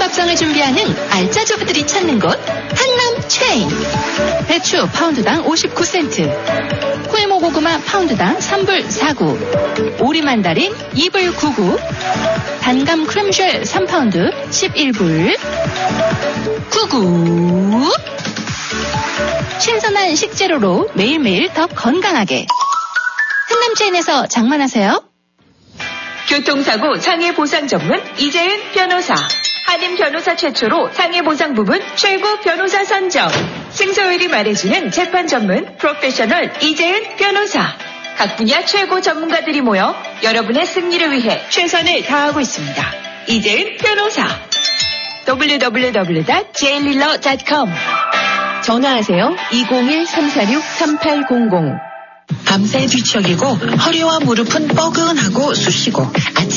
합성을 준비하는 알짜 주부들이 찾는 곳 한남 체인. 배추 파운드당 59센트, 코에모 고구마 파운드당 3불 49, 오리 만다린 2불 99, 단감 크림쉘 3파운드 11불 99. 신선한 식재료로 매일매일 더 건강하게 한남 체인에서 장만하세요. 교통사고 장애보상 전문 이재은 변호사. 한인 변호사 최초로 장애보상 부분 최고 변호사 선정. 승소율이 말해주는 재판 전문 프로페셔널 이재은 변호사. 각 분야 최고 전문가들이 모여 여러분의 승리를 위해 최선을 다하고 있습니다. 이재은 변호사. www.jaililler.com. 전화하세요. 201-346-3800. 밤새 뒤척이고 허리와 무릎은 뻐근하고 쑤시고 아침